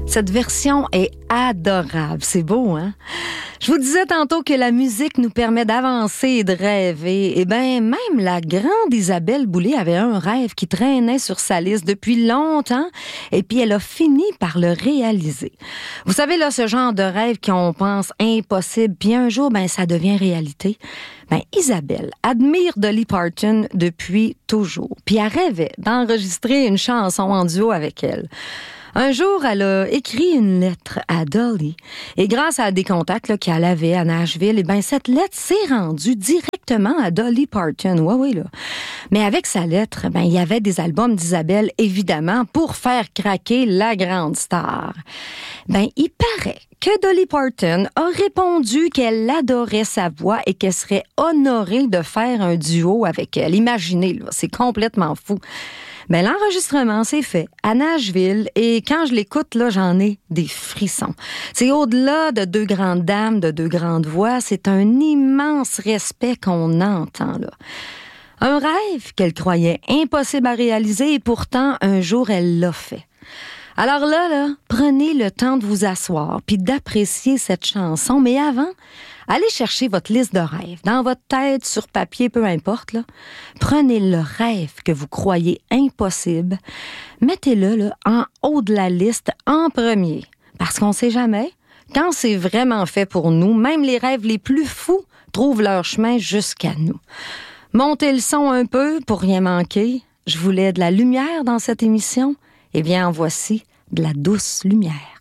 Cette version est adorable. C'est beau, hein? Je vous disais tantôt que la musique nous permet d'avancer et de rêver. Eh bien, même la grande Isabelle Boulay avait un rêve qui traînait sur sa liste depuis longtemps et puis elle a fini par le réaliser. Vous savez, là, ce genre de rêve qu'on pense impossible, puis un jour, ça devient réalité. Isabelle admire Dolly Parton depuis toujours, puis elle rêvait d'enregistrer une chanson en duo avec elle. Un jour, elle a écrit une lettre à Dolly et grâce à des contacts qu'elle avait à Nashville, cette lettre s'est rendue directement à Dolly Parton. Oui, là. Mais avec sa lettre, il y avait des albums d'Isabelle, évidemment, pour faire craquer la grande star. Il paraît que Dolly Parton a répondu qu'elle adorait sa voix et qu'elle serait honorée de faire un duo avec elle. Imaginez, là, c'est complètement fou. L'enregistrement, c'est fait à Nashville et quand je l'écoute, là, j'en ai des frissons. C'est au-delà de deux grandes dames, de deux grandes voix, c'est un immense respect qu'on entend, là. Un rêve qu'elle croyait impossible à réaliser et pourtant, un jour, elle l'a fait. Alors là, prenez le temps de vous asseoir puis d'apprécier cette chanson, mais avant, allez chercher votre liste de rêves. Dans votre tête, sur papier, peu importe, là. Prenez le rêve que vous croyez impossible. Mettez-le là, en haut de la liste en premier. Parce qu'on ne sait jamais, quand c'est vraiment fait pour nous, même les rêves les plus fous trouvent leur chemin jusqu'à nous. Montez le son un peu pour rien manquer. Je voulais de la lumière dans cette émission. Eh bien, en voici de la douce lumière.